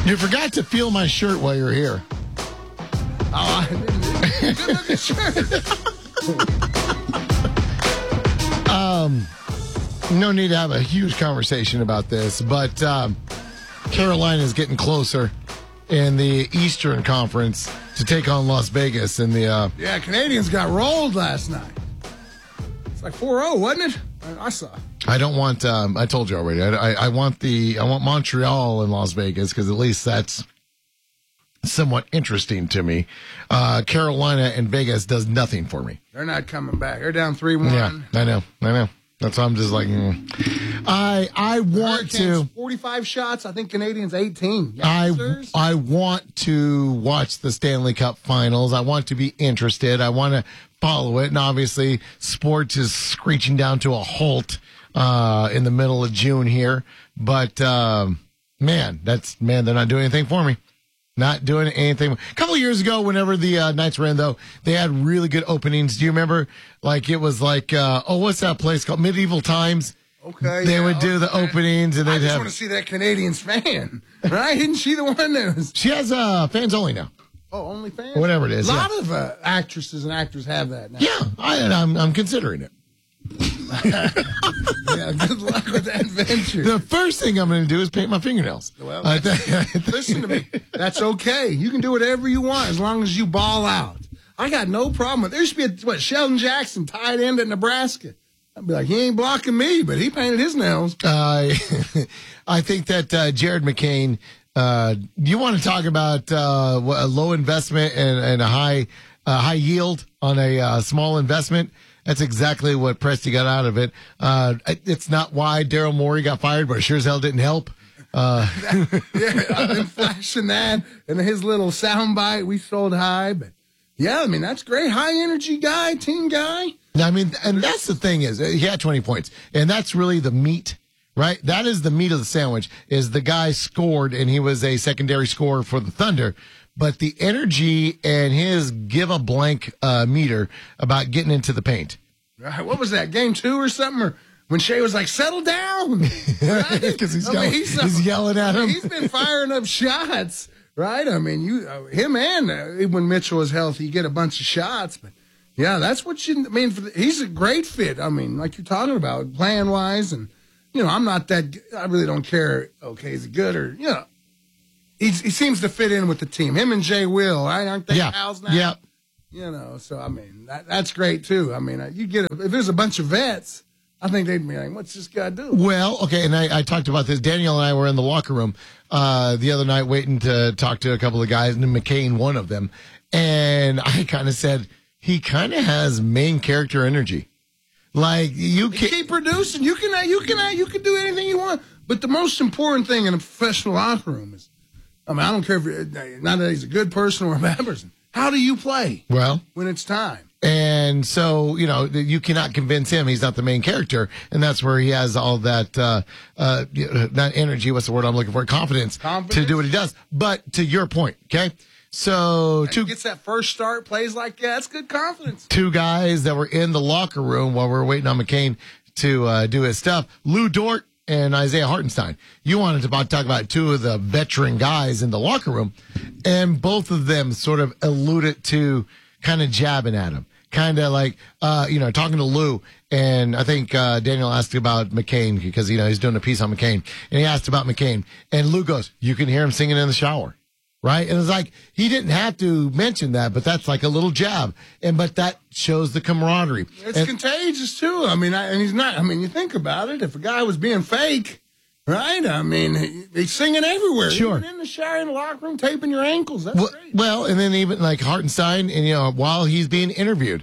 You forgot to feel my shirt while you're here. Oh, good looking shirt. No need to have a huge conversation about this, but Carolina is getting closer in the Eastern Conference to take on Las Vegas in the... Yeah, Canadians got rolled last night. It's like 4-0, wasn't it? I saw. I don't want... I told you already. I want Montreal in Las Vegas because at least that's somewhat interesting to me. Carolina and Vegas does nothing for me. They're not coming back. They're down 3-1. Yeah, I know. That's why I'm just like, I want to 45 shots. I think Canadians 18. I want to watch the Stanley Cup Finals. I want to be interested. I want to follow it. And obviously, sports is screeching down to a halt in the middle of June here. But they're not doing anything for me. Not doing anything. A couple of years ago, whenever the Knights were in, though, they had really good openings. Do you remember? Like, it was like, what's that place called? Medieval Times. Okay. They would do the openings, and they'd I just want to see that Canadians fan. Right? Isn't she the one that was... She has fans only now. Oh, only fans? Whatever it is. A lot of actresses and actors have that now. Yeah, I'm considering it. Yeah, good luck with that venture. The first thing I'm going to do is paint my fingernails. Well, listen to me. That's okay. You can do whatever you want as long as you ball out. I got no problem with it. There used to be Sheldon Jackson, tight end at Nebraska. I'd be like, he ain't blocking me, but he painted his nails. I think that Jared McCain, you want to talk about a low investment and a high yield on a small investment? That's exactly what Presti got out of it. It's not why Daryl Morey got fired, but it sure as hell didn't help. Yeah, I've been flashing that and his little soundbite. We sold high, but yeah, I mean, that's great. High energy guy, team guy. I mean, and that's the thing is, he had 20 points, and that's really the meat, right? That is the meat of the sandwich, is the guy scored, and he was a secondary scorer for the Thunder. But the energy and his give a blank meter about getting into the paint. Right. What was that, game 2 or something? Or when Shea was like, settle down. Right? Because he's yelling at him. He's been firing up shots, right? I mean, him and when Mitchell is healthy, you get a bunch of shots. But, yeah, that's what he's a great fit. I mean, like you're talking about, plan-wise. And, I'm not that – I really don't care, okay, is he good or – He seems to fit in with the team. Him and Jay Will, right? Aren't they pals now? Yeah. So, I mean, that's great, too. I mean, if there's a bunch of vets, I think they'd be like, what's this guy do? Well, okay, and I talked about this. Daniel and I were in the locker room the other night waiting to talk to a couple of guys, and McCain, one of them. And I kind of said, he kind of has main character energy. Like, you can keep producing. You can do anything you want. But the most important thing in a professional locker room is, I mean, I don't care if not that he's a good person or a bad person. How do you play? Well, when it's time. And so, you cannot convince him he's not the main character, and that's where he has all that not energy. What's the word I'm looking for? Confidence to do what he does. But to your point, okay. So he gets that first start, plays like that. That's good confidence. Two guys that were in the locker room while we were waiting on McCain to do his stuff. Lou Dort and Isaiah Hartenstein. You wanted to talk about two of the veteran guys in the locker room, and both of them sort of alluded to kind of jabbing at him. Kind of like, talking to Lou, and I think Daniel asked about McCain because, he's doing a piece on McCain, and he asked about McCain, and Lou goes, you can hear him singing in the shower. Right? And it's like, he didn't have to mention that, but that's like a little jab. But that shows the camaraderie. It's contagious, too. I mean, and he's not. I mean, you think about it. If a guy was being fake, right? I mean, he's singing everywhere. Sure. Even in the shower, in the locker room, taping your ankles. That's great. Well, and then even like Hartenstein, and, while he's being interviewed,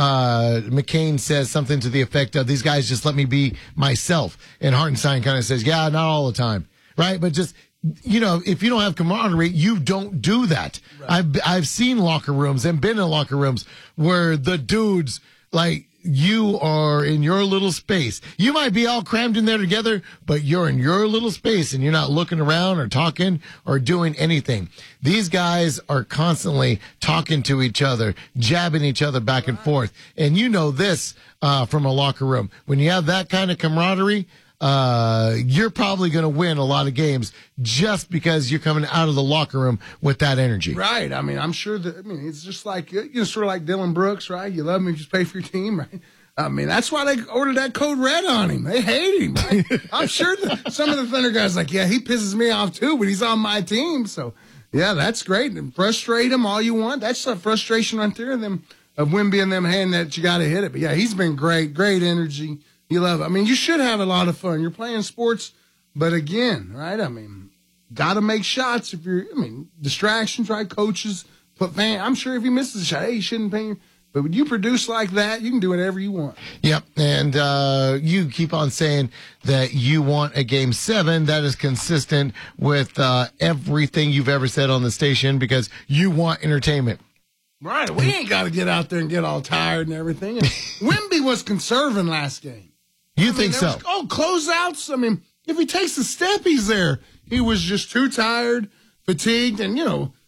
McCain says something to the effect of, these guys just let me be myself. And Hartenstein kind of says, yeah, not all the time. Right? But just... if you don't have camaraderie, you don't do that. Right. I've seen locker rooms and been in locker rooms where the dudes, like, you are in your little space. You might be all crammed in there together, but you're in your little space and you're not looking around or talking or doing anything. These guys are constantly talking to each other, jabbing each other back and forth. And this from a locker room. When you have that kind of camaraderie, you're probably going to win a lot of games just because you're coming out of the locker room with that energy. Right. I mean, I'm sure that, it's just like, sort of like Dylan Brooks, right? You love him, you just pay for your team, right? I mean, that's why they ordered that code red on him. They hate him. Right? I'm sure that some of the Thunder guys are like, yeah, he pisses me off too, but he's on my team. So, yeah, that's great. And frustrate him all you want. That's a frustration right there of Wemby and them hand that you got to hit it. But, yeah, he's been great energy. You love it. I mean, you should have a lot of fun. You're playing sports, but again, right? I mean, got to make shots if you're, distractions, right? Coaches, I'm sure if he misses a shot, hey, you shouldn't pay him. But when you produce like that, you can do whatever you want. Yep. And you keep on saying that you want a Game 7. That is consistent with everything you've ever said on the station because you want entertainment. Right. We ain't got to get out there and get all tired and everything. And Wemby was conserving last game. You think so? Closeouts. I mean, if he takes a step, he's there. He was just too tired, fatigued, and,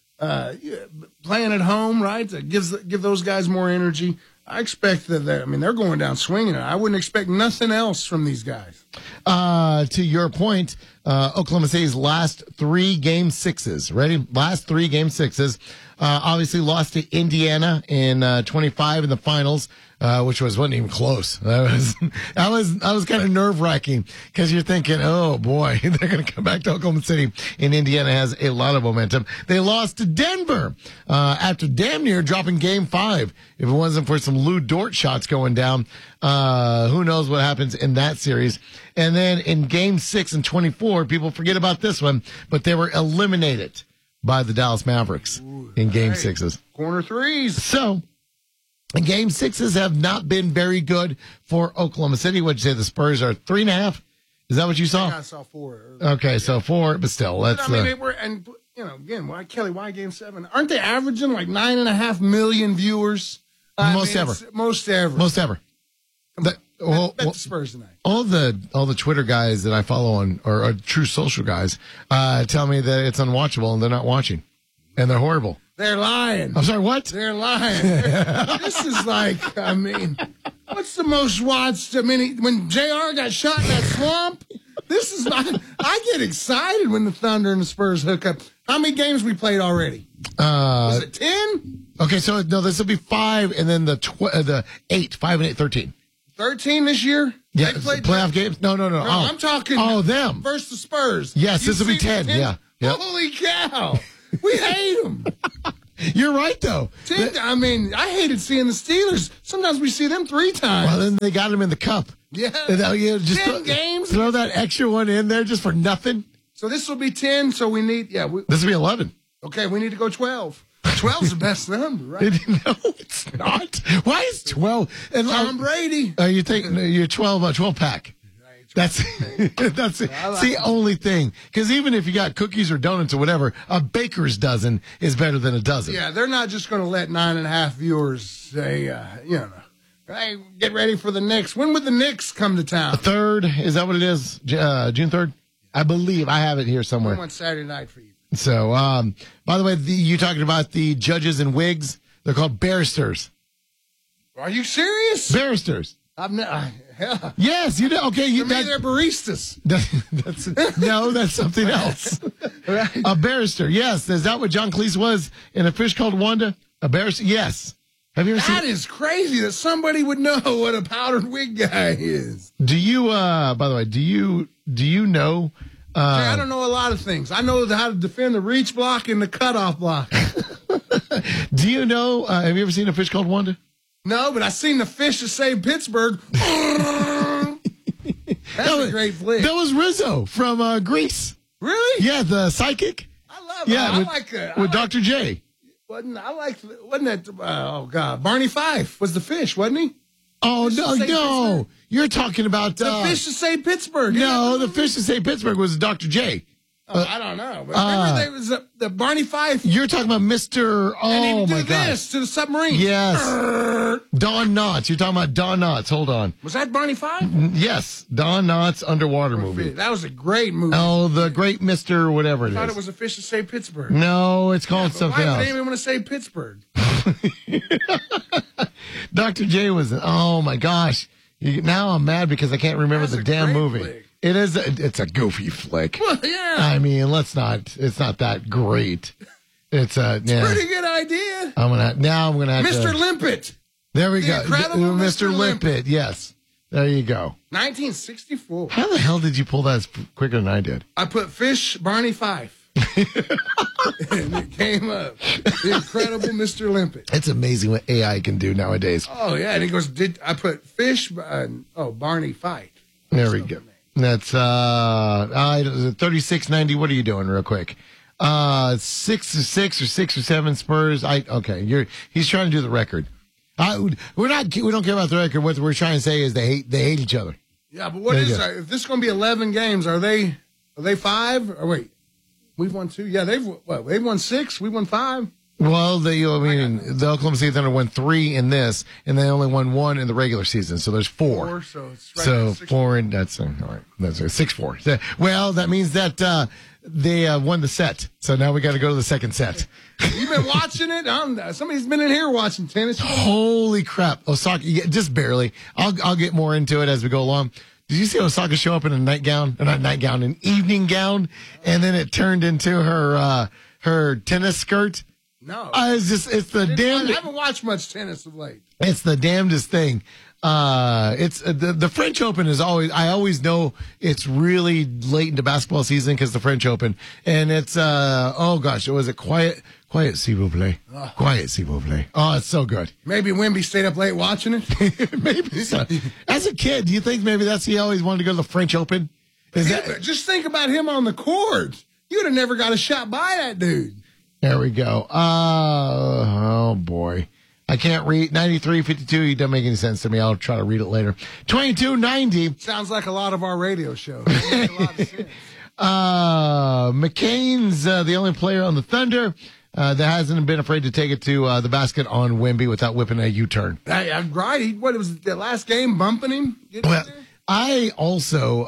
playing at home, right? That give those guys more energy. I expect that they're going down swinging. I wouldn't expect nothing else from these guys. To your point, Oklahoma City's last 3 Game 6s. Ready? Last 3 Game 6s. Obviously lost to Indiana in 25 in the finals, which wasn't even close. That was kind of nerve wracking because you're thinking, oh boy, they're going to come back to Oklahoma City, and Indiana has a lot of momentum. They lost to Denver after damn near dropping Game 5. If it wasn't for some Lou Dort shots going down, who knows what happens in that series. And then in Game 6 and 24, people forget about this one, but they were eliminated by the Dallas Mavericks in Game 6s. Corner threes. So, Game 6s have not been very good for Oklahoma City. What'd you say? The Spurs are 3.5? Is that what you saw? I saw 4. Okay, so 4, but still, that's. Again, Kelly, why Game 7? Aren't they averaging like 9.5 million viewers? Most ever. Most ever. Most ever. Bet the Spurs tonight. All the Twitter guys that I follow on, or true social guys, tell me that it's unwatchable and they're not watching, and they're horrible. They're lying. I'm sorry, what? They're lying. This is like, what's the most watched? When JR got shot in that swamp, this is not. I get excited when the Thunder and the Spurs hook up. How many games we played already? Was it 10? Okay, so no, this will be 5, and then the 8, 5 and 8, 13. 13 this year? Yeah, playoff games? No. I'm talking. Oh, them. Versus the Spurs. Yes, this will be 10. Yeah. Yep. Holy cow. We hate them. You're right, though. 10, I hated seeing the Steelers. Sometimes we see them 3 times. Well, then they got them in the cup. Yeah. Just 10 games. Throw that extra one in there just for nothing. So this will be 10, so we need, this will be 11. Okay, we need to go 12. 12's the best number, right? No, it's not. Why is 12? And Tom Brady. You think you're 12 pack? That's the only thing. Because even if you got cookies or donuts or whatever, a baker's dozen is better than a dozen. Yeah, they're not just going to let 9.5 viewers say, hey, get ready for the Knicks. When would the Knicks come to town? The 3rd, is that what it is? June 3rd? I believe. I have it here somewhere. I want Saturday night for you. So, by the way, you talking about the judges in wigs? They're called barristers. Are you serious? Barristers. Yeah. Yes, you know. Okay, they're baristas. That's something else. Right. A barrister. Yes, is that what John Cleese was in A Fish Called Wanda? A barrister. Yes. Have you ever seen? That is crazy that somebody would know what a powdered wig guy is. Do you? By the way, do you know? I don't know a lot of things. I know how to defend the reach block and the cutoff block. Do you know? Have you ever seen A Fish Called Wanda? No, but I seen The Fish That Saved Pittsburgh. That's a great flick. That was Rizzo from Grease. Really? Yeah, the psychic. I love it. Yeah, with Dr. J. Wasn't that? Barney Fife was the fish, wasn't he? Oh, no. You're talking about The Fish That Saved Pittsburgh. No, The Fish That Saved Pittsburgh was Dr. J. I don't know. But remember, there was the Barney Fife. You're talking about Mr. Oh, my God. This to the submarine. Yes. Don Knotts. You're talking about Don Knotts. Hold on. Was that Barney Fife? Yes. Don Knotts underwater movie. That was a great movie. Oh, the Great Mr. whatever it is. I thought it was A Fish That Saved Pittsburgh. No, it's called something else. Why would anyone want to say Pittsburgh? Dr. J was, oh, my gosh. Now I'm mad because I can't remember the damn movie. Flick. It is. It's a goofy flick. Well, yeah. I mean, it's not that great. It's a Pretty good idea. I'm gonna have Mr. to. Limpet. There we The go. incredible Mr. Limpet. Yes. There you go. 1964. How the hell did you pull that as quicker than I did? I put Fish, Barney Fife. And it came up. The incredible Mr. Limpet. It's amazing what AI can do nowadays. Oh, yeah. And he goes, I put Fish, Barney Fife. There we go. That's 3690. What are you doing real quick? 6-6 or 6-7 Spurs. He's trying to do the record. We don't care about the record. What we're trying to say is they hate each other. Yeah, but if this is going to be 11 games, are they 5? Or wait, we've won 2. Yeah, they've won 6. We won 5. Well, the Oklahoma City Thunder won 3 in this, and they only won 1 in the regular season. So there's 4. So it's right 4, and that's all right. That's 6-4. Well, that means that they won the set. So now we got to go to the second set. You've been watching it? Somebody's been in here watching tennis. Holy crap! Osaka, just barely. I'll get more into it as we go along. Did you see Osaka show up in a nightgown? Or not nightgown, an evening gown, and then it turned into her tennis skirt. No, it's the damn. I haven't watched much tennis of late. It's the damnedest thing. It's the French Open is always. I always know it's really late into basketball season because the French Open, and it's was it quiet, s'il vous plaît, quiet, s'il vous plaît. Oh, it's so good. Maybe Wemby stayed up late watching it. Maybe so. As a kid, do you think maybe he always wanted to go to the French Open? Just think about him on the court. You'd have never got a shot by that dude. There we go. Oh boy. I can't read 93.52. It doesn't make any sense to me. I'll try to read it later. 22.90. Sounds like a lot of our radio show. Makes a lot of sense. McCain's the only player on the Thunder that hasn't been afraid to take it to the basket on Wemby without whipping a U-turn. Right. What was the last game bumping him? Well, I also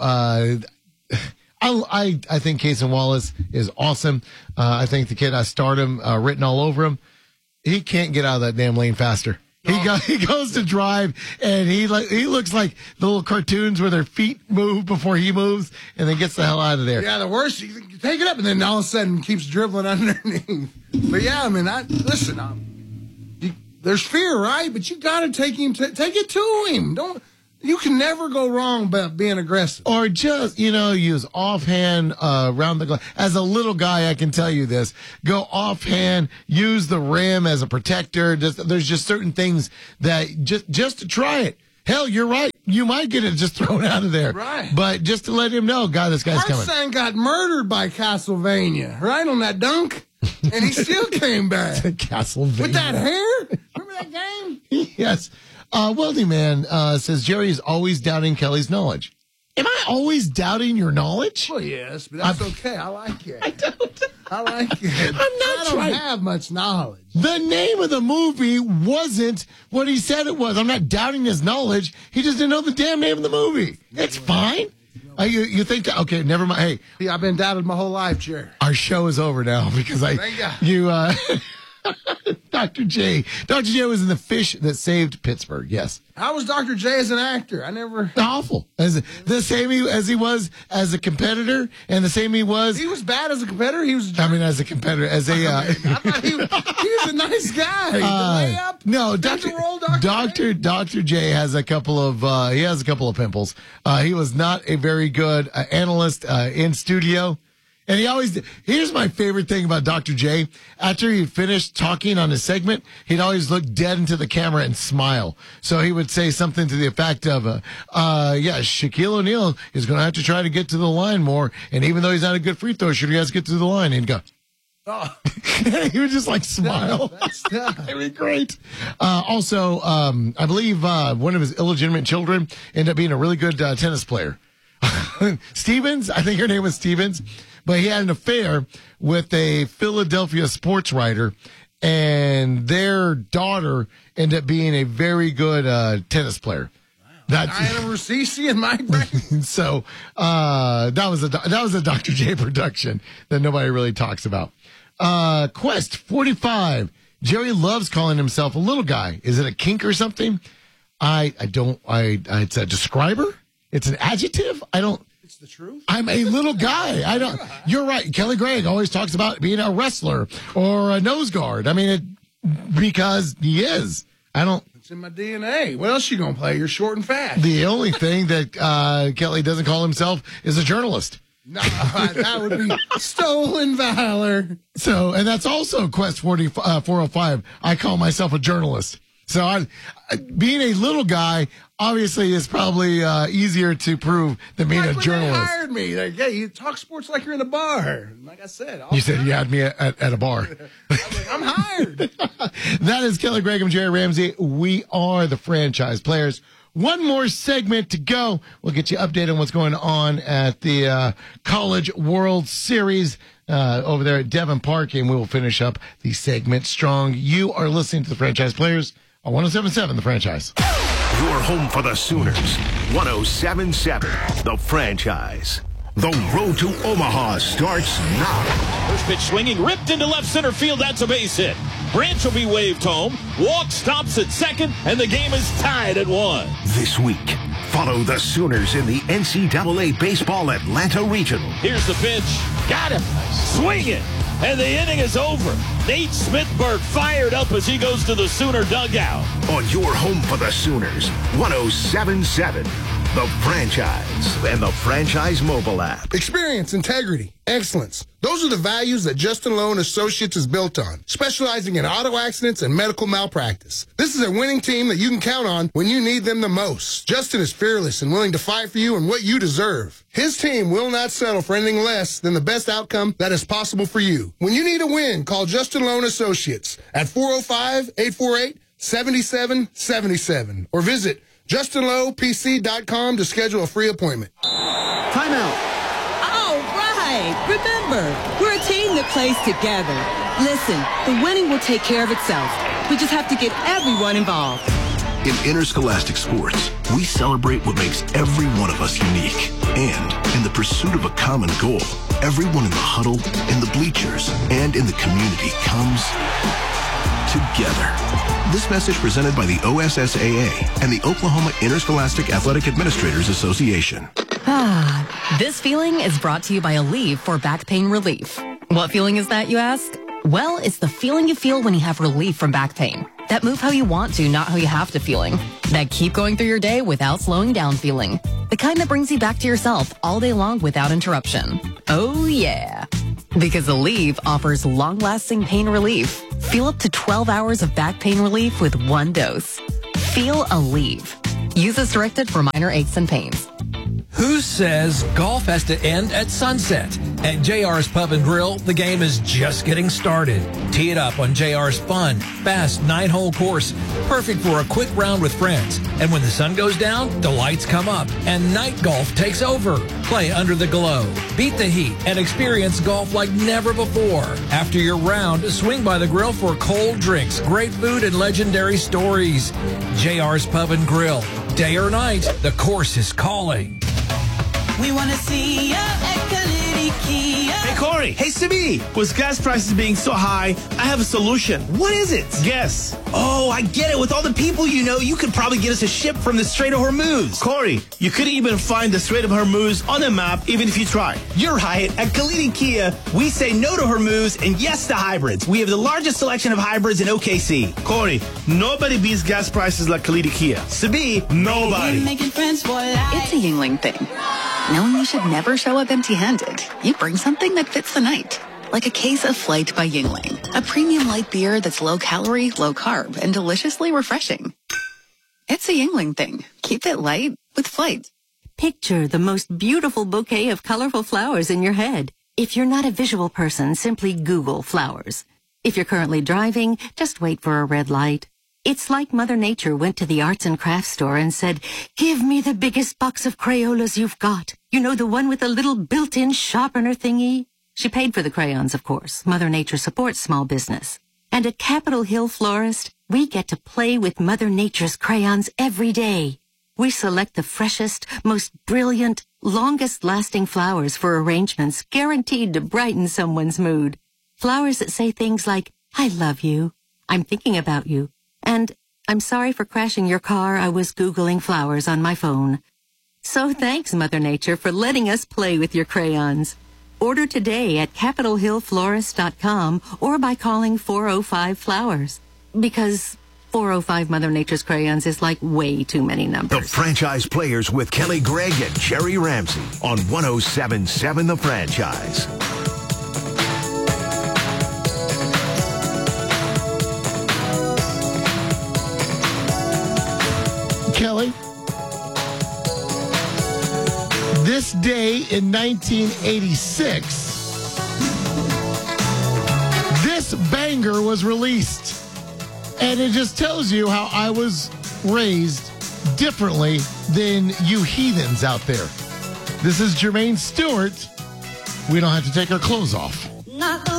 I think Cason Wallace is awesome. I think the kid has stardom written all over him. He can't get out of that damn lane faster. He goes to drive, and he looks like the little cartoons where their feet move before he moves, and then gets the hell out of there. Yeah, the worst, you take it up, and then all of a sudden keeps dribbling underneath. But yeah, I mean, there's fear, right? But you got to take it to him. You can never go wrong about being aggressive. Or just, use offhand around the glass. As a little guy, I can tell you this. Go offhand, use the rim as a protector. There's just certain things that just to try it. Hell, you're right. You might get it just thrown out of there. Right. But just to let him know, God, this guy's coming. Hartstein got murdered by Castlevania, right, on that dunk. And he still came back. Castlevania. With that hair? Remember that game? Yes. Wealthy Man says Jerry is always doubting Kelly's knowledge. Am I always doubting your knowledge? Well, yes, but that's okay. I like it. I don't. I like it. I don't have much knowledge. The name of the movie wasn't what he said it was. I'm not doubting his knowledge. He just didn't know the damn name of the movie. It's fine. You think that? Okay, never mind. Hey, I've been doubted my whole life, Jerry. Our show is over now because Dr. J. Dr. J was in The Fish That Saved Pittsburgh. Yes. How was Dr. J as an actor? I never. Awful. The same as he was as a competitor, and the same he was. He was bad as a competitor. He was. As a competitor, I thought he was a nice guy. Layup. No, Dr. J has a couple of pimples. He was not a very good analyst in studio. And here's my favorite thing about Dr. J. After he finished talking on his segment, he'd always look dead into the camera and smile. So he would say something to the effect of, Shaquille O'Neal is going to have to try to get to the line more. And even though he's not a good free throw shooter, he has to get to the line. And he'd go, oh. He would just smile. That's tough. It'd be great. Also, I believe one of his illegitimate children ended up being a really good tennis player. Stevens, I think her name was Stevens. But he had an affair with a Philadelphia sports writer, and their daughter ended up being a very good tennis player. Wow. Diana Russisi and Mike Bracken. So that was a Dr. J production that nobody really talks about. Quest 45. Jerry loves calling himself a little guy. Is it a kink or something? It's a describer. It's an adjective. I don't. It's the truth. I'm a little guy. I don't. You're right. Kelly Gregg always talks about being a wrestler or a nose guard. I mean, because he is. I don't. It's in my DNA. What else you gonna play? You're short and fast. The only thing that Kelly doesn't call himself is a journalist. No, that would be stolen valor. So, and that's also Quest 405. I call myself a journalist. So, being a little guy obviously is probably easier to prove than being a journalist. They hired me. Like, yeah, you talk sports like you're in a bar. Like I said, you said you had me at a bar. I'm hired. That is Kelly Gregg and Jerry Ramsey. We are the franchise players. One more segment to go. We'll get you updated on what's going on at the College World Series over there at Devon Park, and we will finish up the segment strong. You are listening to the Franchise Players on 107.7 The Franchise. Your home for the Sooners. 107.7 The Franchise. The road to Omaha starts now. First pitch swinging, ripped into left center field. That's a base hit. Branch will be waved home. Walk stops at second, and the game is tied at 1. This week, follow the Sooners in the NCAA Baseball Atlanta Regional. Here's the pitch. Got him. Swing it. And the inning is over. Nate Smithberg fired up as he goes to the Sooner dugout. On your home for the Sooners, 107.7 The Franchise and the Franchise mobile app. Experience, integrity, excellence. Those are the values that Justin Lowe and Associates is built on, specializing in auto accidents and medical malpractice. This is a winning team that you can count on when you need them the most. Justin is fearless and willing to fight for you and what you deserve. His team will not settle for anything less than the best outcome that is possible for you. When you need a win, call Justin Lowe and Associates at 405-848-7777 or visit JustinLowePC.com to schedule a free appointment. Timeout. All right. Remember, we're a team that plays together. Listen, the winning will take care of itself. We just have to get everyone involved. In interscholastic sports, we celebrate what makes every one of us unique. And in the pursuit of a common goal, everyone in the huddle, in the bleachers, and in the community comes together. This message presented by the OSSAA and the Oklahoma Interscholastic Athletic Administrators Association. This feeling is brought to you by Aleve for back pain relief. What feeling is that, you ask? Well, it's the feeling you feel when you have relief from back pain. That move how you want to, not how you have to feeling. That keep going through your day without slowing down feeling. The kind that brings you back to yourself all day long without interruption. Oh, yeah. Because Aleve offers long-lasting pain relief. Feel up to 12 hours of back pain relief with one dose. Feel Aleve. Use as directed for minor aches and pains. Who says golf has to end at sunset? At JR's Pub and Grill, the game is just getting started. Tee it up on JR's fun, fast 9-hole course, perfect for a quick round with friends. And when the sun goes down, the lights come up and night golf takes over. Play under the glow, beat the heat, and experience golf like never before. After your round, swing by the grill for cold drinks, great food, and legendary stories. JR's Pub and Grill. Day or night, the course is calling. We want to see ya at Kalidi Kia. Hey, Corey. Hey, Simi. With gas prices being so high, I have a solution. What is it? Guess. Oh, I get it. With all the people you know, you could probably get us a ship from the Strait of Hormuz. Corey, you couldn't even find the Strait of Hormuz on the map, even if you try. You're right. At Kalidi Kia, we say no to Hormuz and yes to hybrids. We have the largest selection of hybrids in OKC. Corey, nobody beats gas prices like Kalidi Kia. Simi, nobody. Making friends for life. It's a Yingling thing. Knowing you should never show up empty-handed. You bring something that fits the night. Like a case of Flight by Yingling. A premium light beer that's low-calorie, low-carb, and deliciously refreshing. It's a Yingling thing. Keep it light with Flight. Picture the most beautiful bouquet of colorful flowers in your head. If you're not a visual person, simply Google flowers. If you're currently driving, just wait for a red light. It's like Mother Nature went to the arts and crafts store and said, "Give me the biggest box of Crayolas you've got. You know, the one with the little built-in sharpener thingy?" She paid for the crayons, of course. Mother Nature supports small business. And at Capitol Hill Florist, we get to play with Mother Nature's crayons every day. We select the freshest, most brilliant, longest-lasting flowers for arrangements guaranteed to brighten someone's mood. Flowers that say things like, "I love you," "I'm thinking about you," and "I'm sorry for crashing your car. I was Googling flowers on my phone." So thanks, Mother Nature, for letting us play with your crayons. Order today at CapitolHillFlorist.com or by calling 405-FLOWERS. Because 405 Mother Nature's crayons is like way too many numbers. The Franchise Players with Kelly Gregg and Jerry Ramsey on 107.7 The Franchise. Kelly, this day in 1986, this banger was released. And it just tells you how I was raised differently than you heathens out there. This is Jermaine Stewart. We don't have to take our clothes off. Not